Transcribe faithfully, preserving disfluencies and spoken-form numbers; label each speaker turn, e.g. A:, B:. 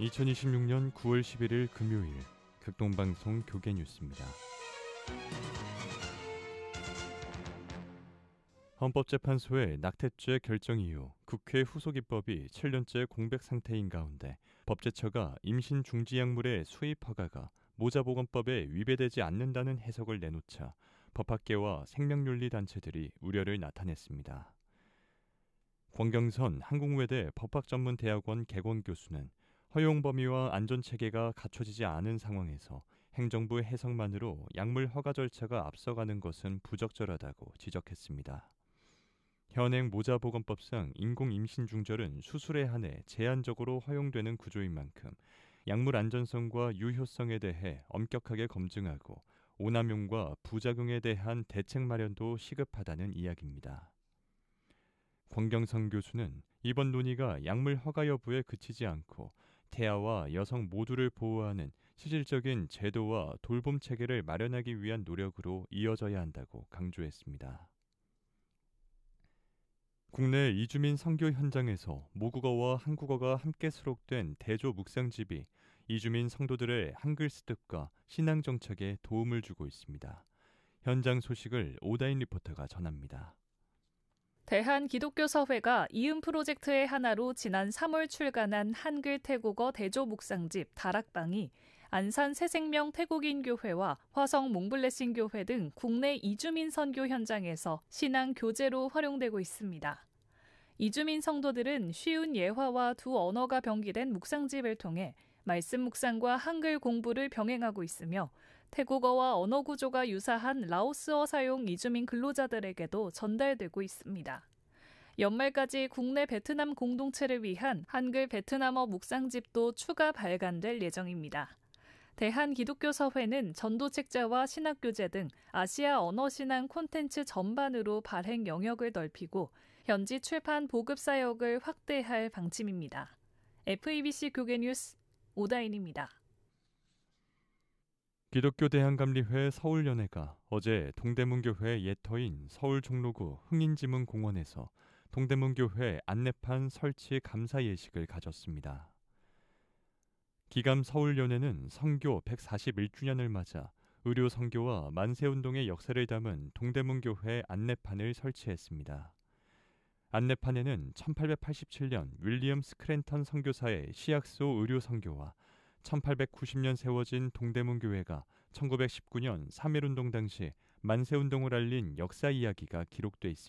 A: 이천이십육 년 구월 십일일 금요일 극동방송 교계뉴스입니다. 헌법재판소의 낙태죄 결정 이후 국회 후속입법이 칠 년째 공백 상태인 가운데 법제처가 임신 중지 약물의 수입 허가가 모자보건법에 위배되지 않는다는 해석을 내놓자 법학계와 생명윤리 단체들이 우려를 나타냈습니다. 권경선 한국외대 법학전문대학원 개공 교수는 허용 범위와 안전체계가 갖춰지지 않은 상황에서 행정부 해석만으로 약물 허가 절차가 앞서가는 것은 부적절하다고 지적했습니다. 현행 모자보건법상 인공임신중절은 수술에 한해 제한적으로 허용되는 구조인 만큼 약물 안전성과 유효성에 대해 엄격하게 검증하고 오남용과 부작용에 대한 대책 마련도 시급하다는 이야기입니다. 권경선 교수는 이번 논의가 약물 허가 여부에 그치지 않고 태아와 여성 모두를 보호하는 실질적인 제도와 돌봄 체계를 마련하기 위한 노력으로 이어져야 한다고 강조했습니다. 국내 이주민 선교 현장에서 모국어와 한국어가 함께 수록된 대조 묵상집이 이주민 성도들의 한글 습득과 신앙 정착에 도움을 주고 있습니다. 현장 소식을 오다인 리포터가 전합니다.
B: 대한기독교서회가 이음 프로젝트의 하나로 지난 삼월 출간한 한글 태국어 대조 묵상집 다락방이 안산 새생명 태국인 교회와 화성 몽블레싱 교회 등 국내 이주민 선교 현장에서 신앙 교재로 활용되고 있습니다. 이주민 성도들은 쉬운 예화와 두 언어가 병기된 묵상집을 통해 말씀 묵상과 한글 공부를 병행하고 있으며 태국어와 언어 구조가 유사한 라오스어 사용 이주민 근로자들에게도 전달되고 있습니다. 연말까지 국내 베트남 공동체를 위한 한글 베트남어 묵상집도 추가 발간될 예정입니다. 대한기독교서회는 전도책자와 신학교재 등 아시아 언어신앙 콘텐츠 전반으로 발행 영역을 넓히고 현지 출판 보급 사역을 확대할 방침입니다. 에프이비씨 교계뉴스 오다인입니다.
A: 기독교 대한감리회 서울연회가 어제 동대문교회 예터인 서울 종로구 흥인지문공원에서 동대문교회 안내판 설치 감사 예식을 가졌습니다. 기감 서울연회는 선교 백사십일 주년을 맞아 의료 선교와 만세운동의 역사를 담은 동대문교회 안내판을 설치했습니다. 안내판에는 천팔백팔십칠 년 윌리엄 스크랜턴 선교사의 시약소 의료 선교와 천팔백구십 년 세워진 동대문교회가 천구백십구 년 삼일운동 당시 만세운동을 알린 역사 이야기가 기록돼 있습니다.